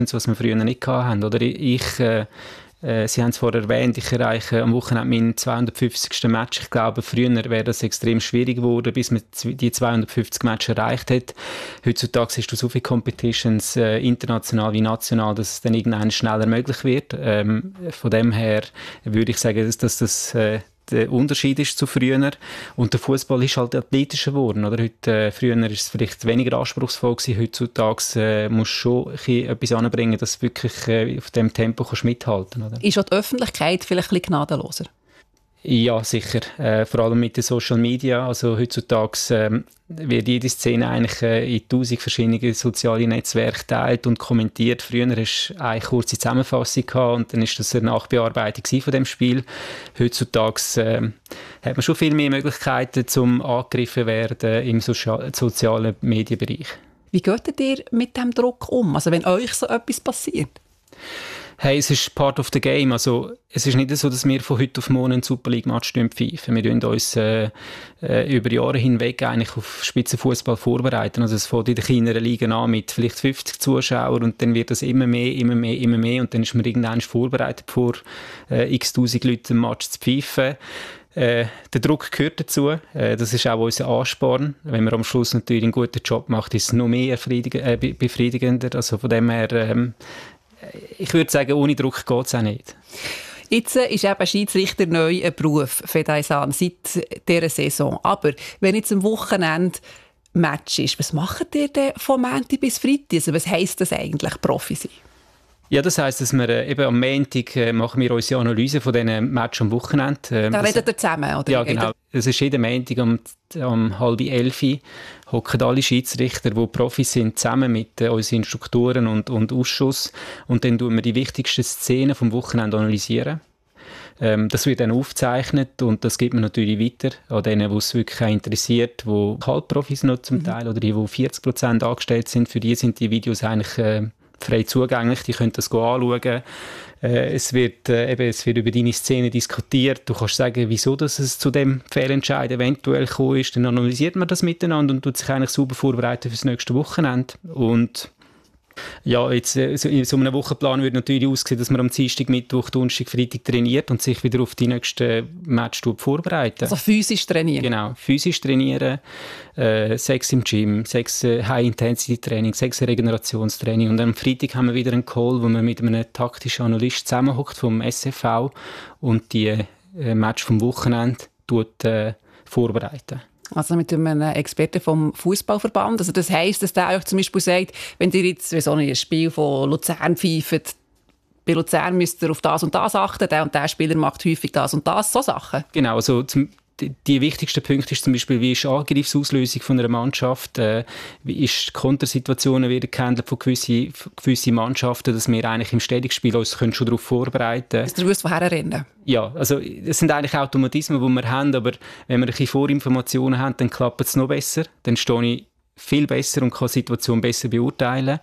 was wir früher nicht hatten. Oder Sie haben es vorher erwähnt, ich erreiche am Wochenende meinen 250. Match. Ich glaube, früher wäre das extrem schwierig geworden, bis man die 250 Matches erreicht hat. Heutzutage hast du so viele Competitions, international wie national, dass es dann irgendwann schneller möglich wird. Von dem her würde ich sagen, dass das der Unterschied ist zu früher. Und der Fußball ist halt athletischer geworden. Oder? Früher war es vielleicht weniger anspruchsvoll gewesen. Heutzutage musst du schon etwas anbringen, dass du wirklich auf diesem Tempo mithalten kannst. Ist auch die Öffentlichkeit vielleicht ein bisschen gnadenloser? Ja, sicher. Vor allem mit den Social Media. Also heutzutage wird jede Szene eigentlich in 1000 verschiedene soziale Netzwerke geteilt und kommentiert. Früher hast du eine kurze Zusammenfassung gehabt und dann ist das eine Nachbearbeitung von dem Spiel. Heutzutage hat man schon viel mehr Möglichkeiten, zum angegriffen werden im sozialen Medienbereich. Wie geht ihr mit diesem Druck um? Also wenn euch so etwas passiert? Hey, es ist part of the game. Also, es ist nicht so, dass wir von heute auf morgen einen Super League-Match pfeifen. Wir tun uns über Jahre hinweg eigentlich auf Spitzenfußball vorbereiten. Also, es fängt in den kleineren Ligen an mit vielleicht 50 Zuschauern und dann wird das immer mehr und dann ist man irgendwann vorbereitet, vor x-tausend Leuten einen Match zu pfeifen. Der Druck gehört dazu. Das ist auch unser Ansporn. Wenn man am Schluss natürlich einen guten Job macht, ist es noch mehr befriedigender. Also von dem her, ich würde sagen, ohne Druck geht es auch nicht. Jetzt ist eben Schiedsrichter neu ein Beruf, Fedaysan, seit dieser Saison. Aber wenn jetzt am Wochenende Match ist, was macht ihr denn von Montag bis Freitag? Also was heisst das eigentlich, Profi sein? Ja, das heisst, dass wir eben am Montag machen wir unsere Analyse von diesen Match am Wochenende. Da redet ihr zusammen, oder? Ja, genau. Es ist jeden Montag um 10:30 hocken alle Schiedsrichter, die Profis sind, zusammen mit unseren Instruktoren und Ausschuss. Und dann analysieren wir die wichtigsten Szenen vom Wochenende analysieren. Das wird dann aufgezeichnet und das gibt man natürlich weiter an denen, die es wirklich interessiert, die Halbprofis noch zum Teil oder die 40% angestellt sind. Für die sind die Videos eigentlich frei zugänglich, die können das anschauen. Es wird über deine Szene diskutiert. Du kannst sagen, wieso dass es zu dem Fehlentscheid eventuell gekommen ist. Dann analysiert man das miteinander und tut sich eigentlich sauber vorbereiten für das nächste Wochenende. Und ja, jetzt in so einem Wochenplan würde natürlich aussehen, dass man am Dienstag, Mittwoch, Donnerstag, Freitag trainiert und sich wieder auf die nächsten Match vorbereiten. Also physisch trainieren? Genau, physisch trainieren, 6 im Gym, 6 High-Intensity-Training, 6 Regenerationstraining und am Freitag haben wir wieder einen Call, wo man mit einem taktischen Analyst zusammenhockt vom SFV und die Match vom Wochenende vorbereiten. Also mit einem Experten vom Fußballverband. Also das heisst, dass der euch zum Beispiel sagt, wenn ihr jetzt so ein Spiel von Luzern pfeift, bei Luzern müsst ihr auf das und das achten, der und der Spieler macht häufig das und das, so Sachen. Genau, also die wichtigsten Punkte ist zum Beispiel, wie ist die Angriffsauslösung von einer Mannschaft, wie ist die Kontersituationen wieder gehandelt von gewissen Mannschaften, dass wir eigentlich im Stellungsspiel uns schon darauf vorbereiten können. Dass ihr wisst, woher rennen. Ja, also es sind eigentlich Automatismen, die wir haben, aber wenn wir ein bisschen Vorinformationen haben, dann klappt es noch besser, dann stehe ich viel besser und kann die Situation besser beurteilen.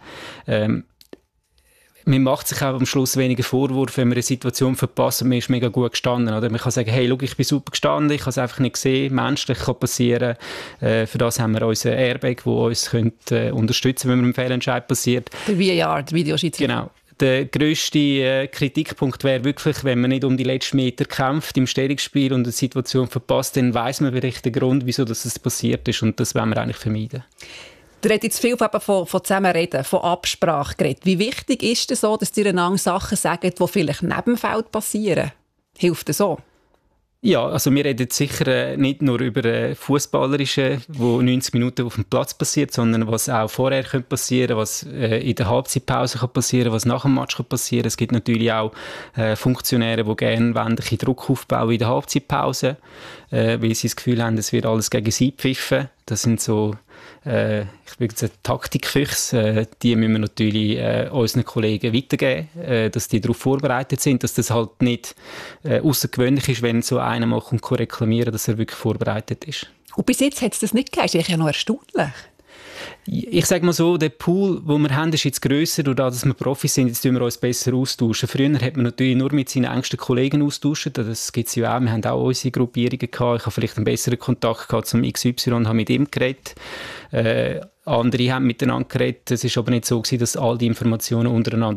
Man macht sich auch am Schluss weniger Vorwurf, wenn man eine Situation verpasst und man ist mega gut gestanden. Oder man kann sagen, hey, schau, ich bin super gestanden, ich habe es einfach nicht gesehen, menschlich kann passieren. Für das haben wir unseren Airbag, der uns unterstützen könnte, wenn ein Fehlentscheid passiert. Der VAR, der Videoschiedsrichter. Genau. Der grösste Kritikpunkt wäre wirklich, wenn man nicht um die letzten Meter kämpft im Stellungsspiel und eine Situation verpasst, dann weiss man vielleicht den Grund, wieso das passiert ist und das wollen wir eigentlich vermeiden. Du redest jetzt viel von Zusammenreden, von Absprache geredet. Wie wichtig ist es so, dass ihr einander Sachen sagt, die vielleicht neben dem Feld passieren? Hilft das so? Ja, also wir reden sicher nicht nur über Fußballerische, wo 90 Minuten auf dem Platz passiert, sondern was auch vorher passieren könnte, was in der Halbzeitpause passieren kann, was nach dem Match passieren kann. Es gibt natürlich auch Funktionäre, die gerne ein bisschen Druck aufbauen in der Halbzeitpause, weil sie das Gefühl haben, es wird alles gegen sie pfiffen. Das sind so ich würde sagen, Taktikfüchse, die müssen wir natürlich unseren Kollegen weitergeben, dass die darauf vorbereitet sind, dass das halt nicht außergewöhnlich ist, wenn so einer mal reklamieren, dass er wirklich vorbereitet ist. Und bis jetzt hat es das nicht gegeben, das ist ja noch erstaunlich. Ich sage mal so, der Pool, den wir haben, ist jetzt grösser, dadurch, dass wir Profis sind, jetzt tun wir uns besser austauschen. Früher hat man natürlich nur mit seinen engsten Kollegen austauscht, das gibt es ja auch, wir haben auch unsere Gruppierungen gehabt, ich habe vielleicht einen besseren Kontakt gehabt zum XY und habe mit ihm geredet. Andere haben miteinander geredet. Es war aber nicht so gewesen, dass all die Informationen untereinander